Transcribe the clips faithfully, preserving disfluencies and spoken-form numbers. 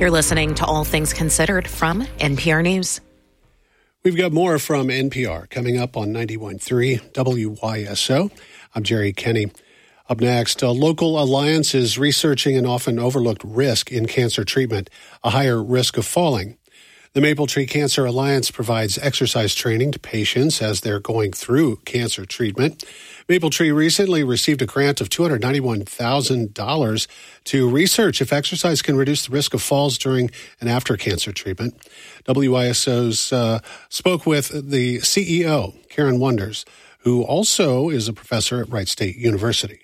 You're listening to All Things Considered from N P R News. We've got more from N P R coming up on ninety-one point three W Y S O. I'm Jerry Kenny. Up next, a local alliance is researching an often overlooked risk in cancer treatment, a higher risk of falling. The Maple Tree Cancer Alliance provides exercise training to patients as they're going through cancer treatment. Maple Tree recently received a grant of two hundred ninety-one thousand dollars to research if exercise can reduce the risk of falls during and after cancer treatment. W Y S O's uh, spoke with the C E O, Karen Wonders, who also is a professor at Wright State University.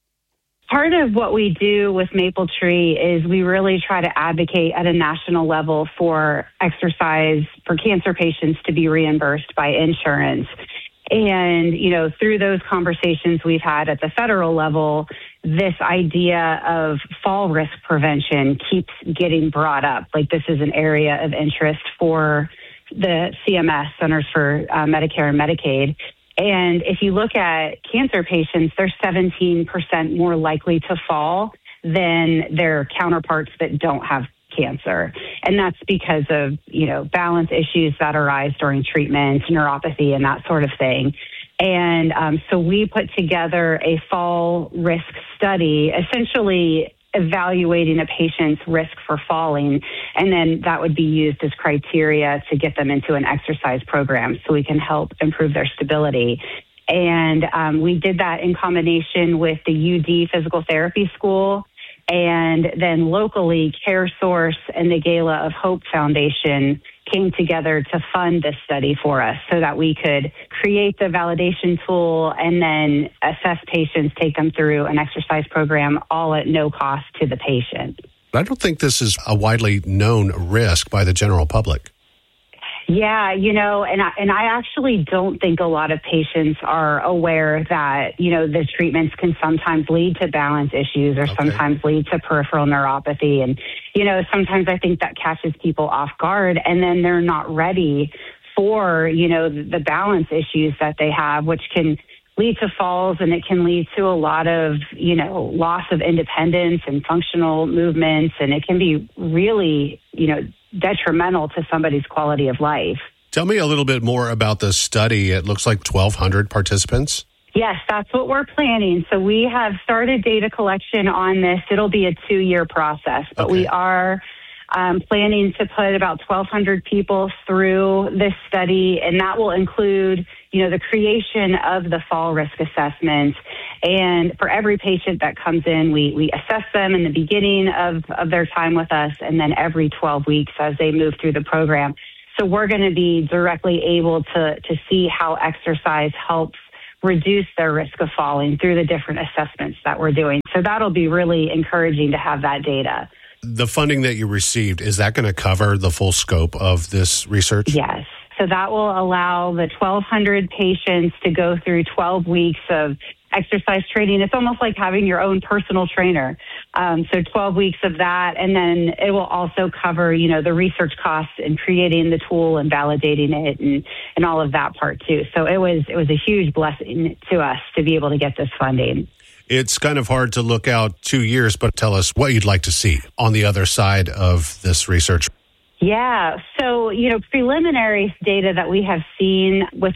Part of what we do with Maple Tree is we really try to advocate at a national level for exercise for cancer patients to be reimbursed by insurance. And, you know, through those conversations we've had at the federal level, this idea of fall risk prevention keeps getting brought up. Like, this is an area of interest for the C M S, Centers for uh, Medicare and Medicaid. And if you look at cancer patients, they're seventeen percent more likely to fall than their counterparts that don't have cancer. And that's because of, you know, balance issues that arise during treatment, neuropathy, and that sort of thing. And um, so we put together a fall risk study, essentially evaluating a patient's risk for falling, and then that would be used as criteria to get them into an exercise program so we can help improve their stability. And um, we did that in combination with the U D Physical Therapy School, and then locally CareSource and the Gala of Hope Foundation came together to fund this study for us so that we could create the validation tool and then assess patients, take them through an exercise program, all at no cost to the patient. I don't think this is a widely known risk by the general public. Yeah, you know, and I, and I actually don't think a lot of patients are aware that, you know, the treatments can sometimes lead to balance issues or okay. sometimes lead to peripheral neuropathy. And, you know, sometimes I think that catches people off guard, and then they're not ready for, you know, the, the balance issues that they have, which can lead to falls, and it can lead to a lot of, you know, loss of independence and functional movements. And it can be really, you know, detrimental to somebody's quality of life. Tell me a little bit more about the study. It looks like twelve hundred participants. Yes, that's what we're planning. So we have started data collection on this. It'll be a two-year process, but okay. we are um, planning to put about twelve hundred people through this study, and that will include, you know, the creation of the fall risk assessment. And for every patient that comes in, we, we assess them in the beginning of, of their time with us, and then every twelve weeks as they move through the program. So we're going to be directly able to, to see how exercise helps reduce their risk of falling through the different assessments that we're doing. So that'll be really encouraging to have that data. The funding that you received, is that going to cover the full scope of this research? Yes. So that will allow the twelve hundred patients to go through twelve weeks of exercise training. It's almost like having your own personal trainer. Um, so twelve weeks of that, and then it will also cover, you know, the research costs in creating the tool and validating it, and, and all of that part too. So it was it was a huge blessing to us to be able to get this funding. It's kind of hard to look out two years, but tell us what you'd like to see on the other side of this research. Yeah. So, you know, preliminary data that we have seen with